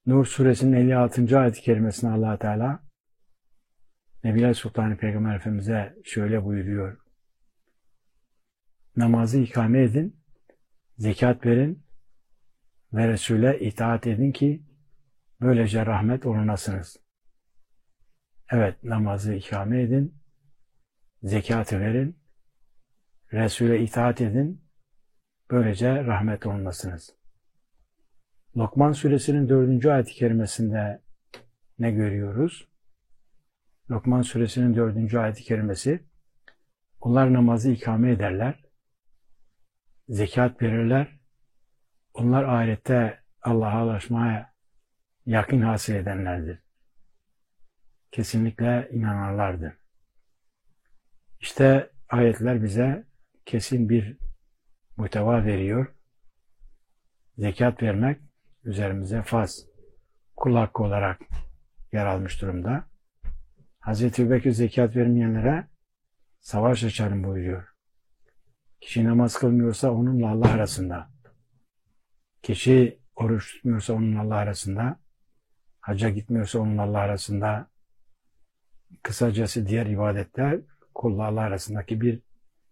Nur suresinin 56. ayet-i kerimesinde Allah Teala Nebiler Sultanı Peygamber Efendimiz'e şöyle buyuruyor. Namazı ikame edin, zekat verin ve Resul'e itaat edin ki böylece rahmet olunasınız. Evet, namazı ikame edin, zekatı verin, Resul'e itaat edin, böylece rahmet olunasınız. Lokman suresinin 4. ayet-i kerimesinde ne görüyoruz? Lokman suresinin 4. ayet-i kerimesi, onlar namazı ikame ederler, zekat verirler, onlar ahirette Allah'a ulaşmaya yakın hasıl edenlerdir. Kesinlikle inananlardır. İşte ayetler bize kesin bir muhteva veriyor. Zekat vermek üzerimize farz, kul hakkı olarak yer almış durumda. Hazreti Ebubekir zekat vermeyenlere savaş açarım buyuruyor. Kişi namaz kılmıyorsa onunla Allah arasında, kişi oruç tutmuyorsa onunla Allah arasında, hacca gitmiyorsa onunla Allah arasında, kısacası diğer ibadetler kulla Allah arasındaki bir.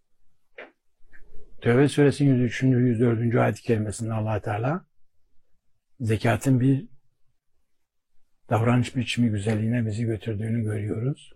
Tevbe suresinin 103. 104. ayet-i kerimesinde Allah Teala zekatın bir davranış biçimi güzelliğine bizi götürdüğünü görüyoruz.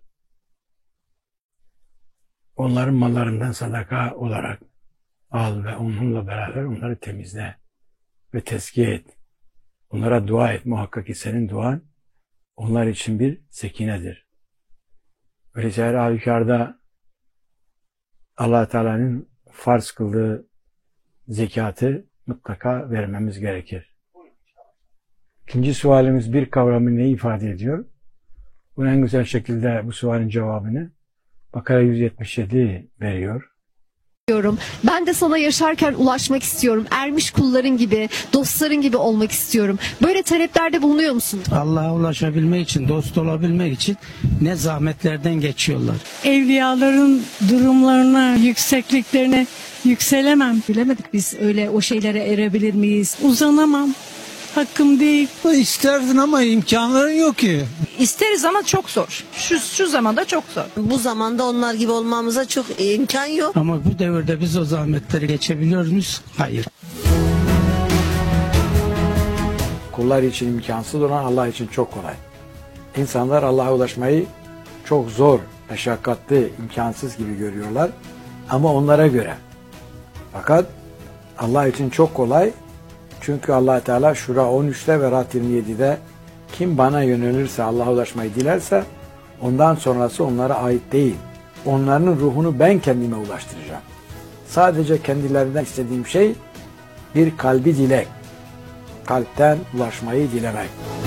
Onların mallarından sadaka olarak al ve onunla beraber onları temizle ve tezkiye et. Onlara dua et. Muhakkak ki senin duan onlar için bir sekinedir. Öyleyse her halükarda Allah Teala'nın farz kıldığı zekatı mutlaka vermemiz gerekir. İkinci sualimiz bir kavramı ne ifade ediyor? Bunu en güzel şekilde bu sualin cevabını Bakara 177 veriyor. Ben de sana yaşarken ulaşmak istiyorum. Ermiş kulların gibi, dostların gibi olmak istiyorum. Böyle taleplerde bulunuyor musun? Allah'a ulaşabilmek için, dost olabilmek için ne zahmetlerden geçiyorlar. Evliyaların durumlarına, yüksekliklerine yükselemem. Bilemedik biz öyle o şeylere erebilir miyiz? Uzanamam. Hakkım değil. İsterdin ama imkanların yok ki. İsteriz ama çok zor. Şu zamanda çok zor. Bu zamanda onlar gibi olmamıza çok imkan yok. Ama bu devirde biz o zahmetleri geçebiliyor muyuz? Hayır. Kullar için imkansız olan Allah için çok kolay. İnsanlar Allah'a ulaşmayı çok zor, meşakkatli, imkansız gibi görüyorlar. Ama onlara göre. Fakat Allah için çok kolay. Çünkü Allah Teala Şura 13'te ve Ra'd 27'de kim bana yönelirse, Allah'a ulaşmayı dilerse ondan sonrası onlara ait değil. Onların ruhunu ben kendime ulaştıracağım. Sadece kendilerinden istediğim şey bir kalbi dilek. Kalpten ulaşmayı dilemek.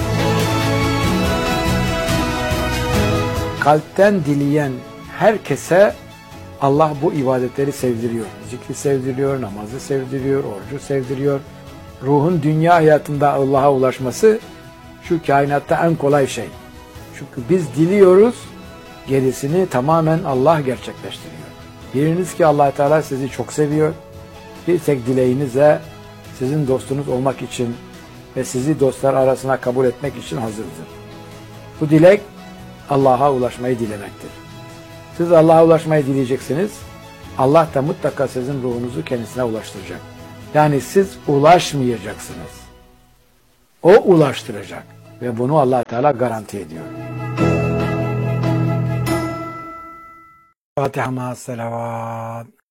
Kalpten dileyen herkese Allah bu ibadetleri sevdiriyor. Zikri sevdiriyor, namazı sevdiriyor, orucu sevdiriyor. Ruhun dünya hayatında Allah'a ulaşması şu kainatta en kolay şey. Çünkü biz diliyoruz, gerisini tamamen Allah gerçekleştiriyor. Biliniz ki Allah Teala sizi çok seviyor. Bir tek dileğinizle sizin dostunuz olmak için ve sizi dostlar arasına kabul etmek için hazırdır. Bu dilek Allah'a ulaşmayı dilemektir. Siz Allah'a ulaşmayı dileyeceksiniz. Allah da mutlaka sizin ruhunuzu kendisine ulaştıracak. Yani siz ulaşmayacaksınız. O ulaştıracak. Ve bunu Allah Teala garanti ediyor. Fatiha ma'as salavat.